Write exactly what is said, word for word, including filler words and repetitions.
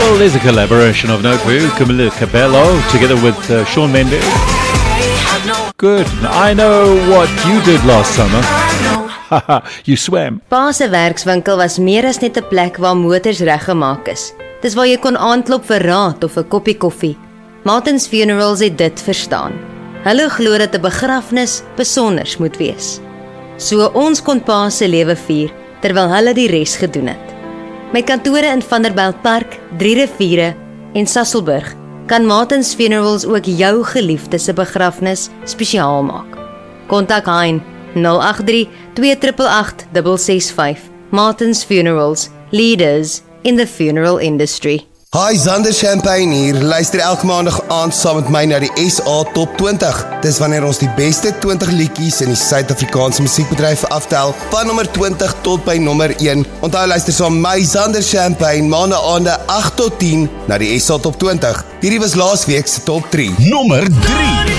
Well, there's a collaboration of note for you. Camila Cabello together with uh, Shawn Mendes. Good. I know what you did last summer. Haha, you swam. Pa se werkswinkel was meer as net 'n plek waar motors reggemaak is. Dis waar jy kon aanklop vir raad of 'n koppie koffie. Martin's Funerals het dit verstaan. Hulle glo dat 'n begrafnis besonders moet wees. So ons kon pa se lewe vier terwyl hulle die res gedoen het. Met kantore in Vanderbijlpark, Drie Riviere en Sasolburg kan Martin's Funerals ook jou geliefde se begrafnis spesiaal maak. Kontak Hein nul agt drie twee agt agt agt ses vyf. Martin's Funerals, leaders in the funeral industry. Hi, Zander Champagne hier. Luister elke maandag aand saam met my na die S A Top twintig. Dis wanneer ons die beste twintig liedjies in die Suid-Afrikaanse musiekbedryf aftel, van nommer twintig tot by nommer een. Onthou luister saam met my Zander Champagne maandag aande agt tot tien na die S A Top twintig. Hierdie was laasweek se Top drie. Nommer drie.